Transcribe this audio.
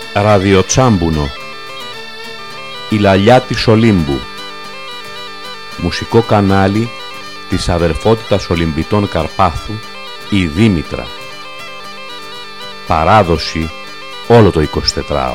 Ραδιοτσάμπουνο. Η Λαλιά της Ολύμπου. Μουσικό κανάλι της Αδερφότητας Ολυμπιτών Καρπάθου, η Δήμητρα. Παράδοση όλο το 24ωρο.